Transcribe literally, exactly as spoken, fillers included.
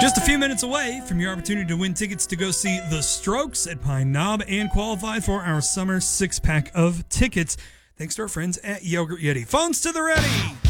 Just a few minutes away from your opportunity to win tickets to go see The Strokes at Pine Knob and qualify for our summer six-pack of tickets. Thanks to our friends at Yogurt Yeti. Phones to the ready!